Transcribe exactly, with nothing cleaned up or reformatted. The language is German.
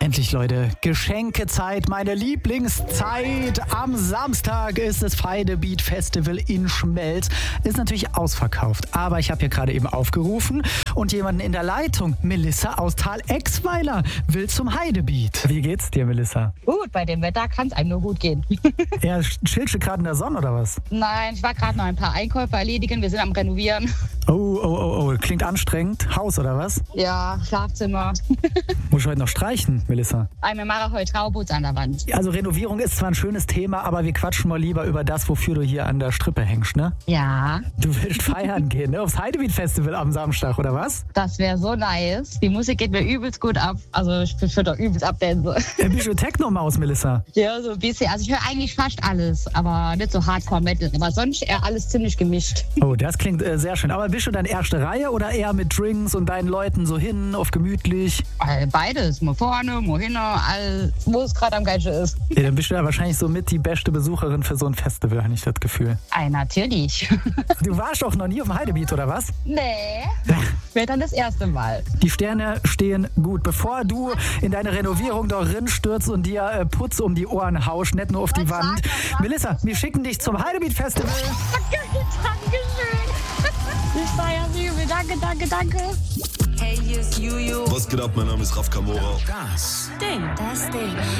Endlich, Leute, Geschenkezeit, meine Lieblingszeit. Am Samstag ist das Heidebeat Festival in Schmelz. Ist natürlich ausverkauft, aber ich habe hier gerade eben aufgerufen und jemanden in der Leitung, Melissa aus Thalexweiler, will zum Heidebeat. Wie geht's dir, Melissa? Gut, bei dem Wetter kann es einem nur gut gehen. Ja, chillst du gerade in der Sonne oder was? Nein, ich war gerade noch ein paar Einkäufe erledigen. Wir sind am Renovieren. Oh, oh, oh, oh, klingt anstrengend. Haus oder was? Ja, Schlafzimmer. Muss ich heute noch streichen, Melissa? Wir machen heute Trauboots an der Wand. Also Renovierung ist zwar ein schönes Thema, aber wir quatschen mal lieber über das, wofür du hier an der Strippe hängst, ne? Ja. Du willst feiern gehen, ne? Aufs Heidebeat Festival am Samstag, oder was? Das wäre so nice. Die Musik geht mir übelst gut ab. Also ich würde da übelst abdancen. Ja, bist du Techno-Maus, Melissa? Ja, so ein bisschen. Also ich höre eigentlich fast alles, aber nicht so Hardcore-Metal. Aber sonst eher alles ziemlich gemischt. Oh, das klingt äh, sehr schön. Aber bist du dann erste Reihe oder eher mit Drinks und deinen Leuten so hin, auf gemütlich? Beides. Mal vorne, mal hinten, all, wo es gerade am geilsten ist. Ja, dann bist du ja wahrscheinlich so mit die beste Besucherin für so ein Festival, habe ich das Gefühl. Ei, natürlich. Du warst doch noch nie auf dem Heidebeat, oder was? Nee. Wäre dann das erste Mal. Die Sterne stehen gut. Bevor du in deine Renovierung da stürzt und dir äh, Putz um die Ohren haust, nicht nur auf die Wand. Melissa, wir schicken dich zum Heidebeat Festival. Danke, danke schön. Ich feiere Sie. Danke, danke, danke. Hey, hier ist Juju. Was geht ab? Mein Name ist Raf Kamora. Das Ding. Das Ding.